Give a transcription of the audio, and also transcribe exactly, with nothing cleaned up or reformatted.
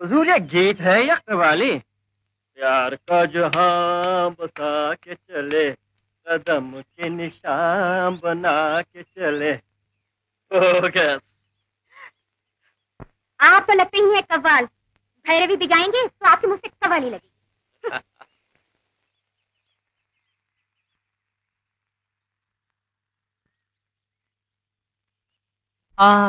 हुजूर ये गीत है या कव्वाली? प्यार का जहां बसा के चले, कदम के निशान बना के चले। ओ गैस। आप तो लगते ही हैं कव्वाल। भैरवी भी गाएंगे तो आपकी मुझसे कव्वाली लगेगी। आ